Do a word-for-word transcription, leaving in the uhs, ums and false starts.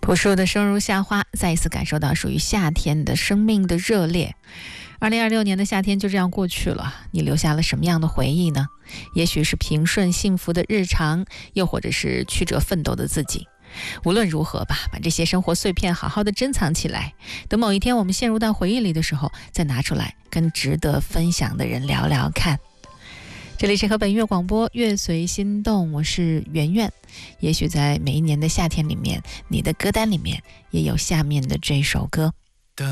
朴树的生如夏花，再一次感受到属于夏天的生命的热烈。二零二六年的夏天就这样过去了，你留下了什么样的回忆呢？也许是平顺幸福的日常，又或者是曲折奋斗的自己。无论如何吧，把这些生活碎片好好的珍藏起来，等某一天我们陷入到回忆里的时候，再拿出来跟值得分享的人聊聊看。这里是河北音乐广播，乐随心动，我是圆圆。也许在每一年的夏天里面，你的歌单里面也有下面的这首歌。